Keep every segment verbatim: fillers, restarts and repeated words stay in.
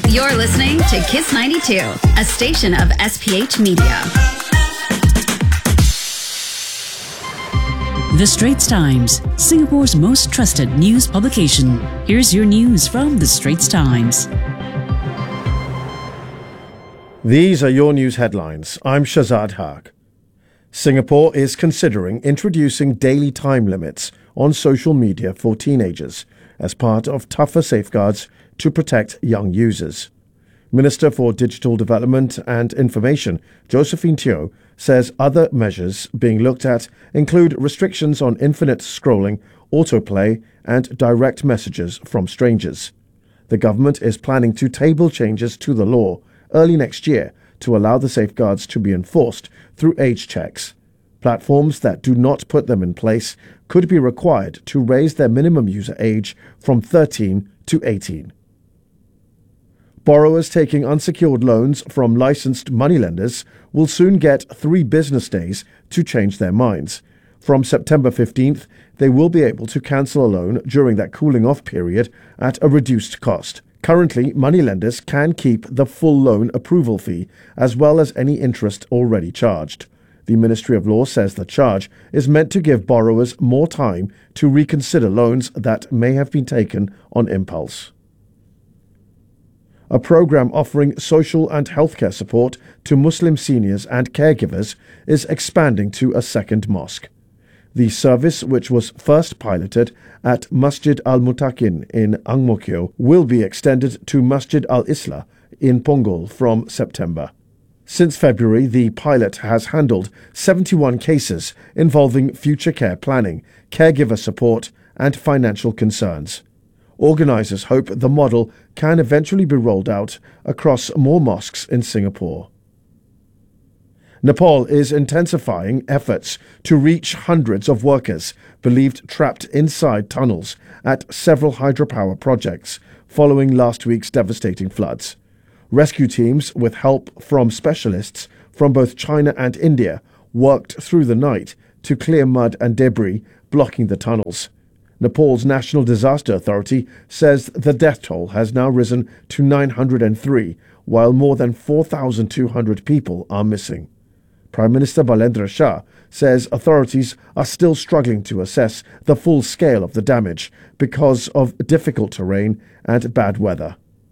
You're listening to Kiss ninety-two, a station of S P H Media. The Straits Times, Singapore's most trusted news publication. Here's your news from The Straits Times. These are your news headlines. I'm Shazad Haq. Singapore is considering introducing daily time limits on social media for teenagers as part of tougher safeguards to protect young users. Minister for Digital Development and Information, Josephine Teo, says other measures being looked at include restrictions on infinite scrolling, autoplay, and direct messages from strangers. The government is planning to table changes to the law early next year to allow the safeguards to be enforced through age checks. Platforms that do not put them in place could be required to raise their minimum user age from thirteen to eighteen. Borrowers taking unsecured loans from licensed moneylenders will soon get three business days to change their minds. From September fifteenth, they will be able to cancel a loan during that cooling-off period at a reduced cost. Currently, moneylenders can keep the full loan approval fee as well as any interest already charged. The Ministry of Law says the charge is meant to give borrowers more time to reconsider loans that may have been taken on impulse. A program offering social and healthcare support to Muslim seniors and caregivers is expanding to a second mosque. The service, which was first piloted at Masjid Al-Mutakin in Ang Mo Kio, will be extended to Masjid Al-Islah in Punggol from September. Since February, the pilot has handled seventy-one cases involving future care planning, caregiver support, and financial concerns. Organisers hope the model can eventually be rolled out across more mosques in Singapore. Nepal is intensifying efforts to reach hundreds of workers believed trapped inside tunnels at several hydropower projects following last week's devastating floods. Rescue teams, with help from specialists from both China and India, worked through the night to clear mud and debris blocking the tunnels. Nepal's National Disaster Authority says the death toll has now risen to nine hundred three, while more than four thousand two hundred people are missing. Prime Minister Balendra Shah says authorities are still struggling to assess the full scale of the damage because of difficult terrain and bad weather.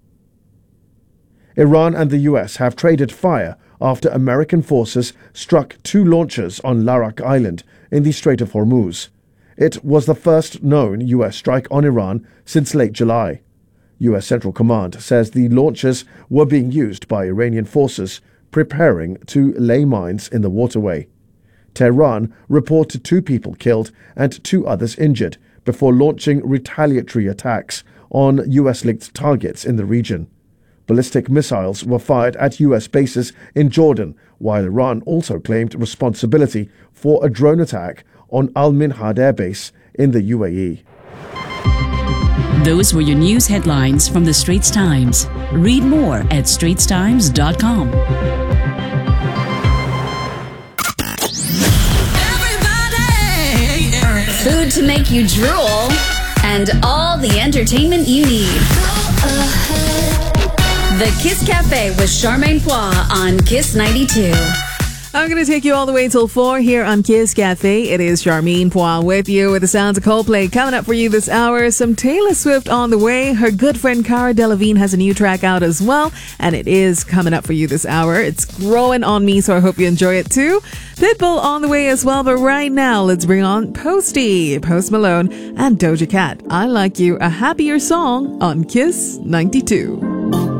Iran and the U S have traded fire after American forces struck two launchers on Larak Island in the Strait of Hormuz. It was the first known U S strike on Iran since late July. U S Central Command says the launchers were being used by Iranian forces preparing to lay mines in the waterway. Tehran reported two people killed and two others injured before launching retaliatory attacks on U S-linked targets in the region. Ballistic missiles were fired at U S bases in Jordan, while Iran also claimed responsibility for a drone attack on Al Minhad Air Base in the U A E. Those were your news headlines from The Straits Times. Read more at straits times dot com. Food to make you drool, and all the entertainment you need. The Kiss Cafe with Charmaine Poix on Kiss ninety-two. I'm going to take you all the way till four here on Kiss Cafe. It is Charmaine Poix with you with the sounds of Coldplay coming up for you this hour. Some Taylor Swift on the way. Her good friend Cara Delevingne has a new track out as well, and it is coming up for you this hour. It's growing on me, so I hope you enjoy it too. Pitbull on the way as well, but right now let's bring on Posty, Post Malone, and Doja Cat. I Like You, a happier song on Kiss ninety-two.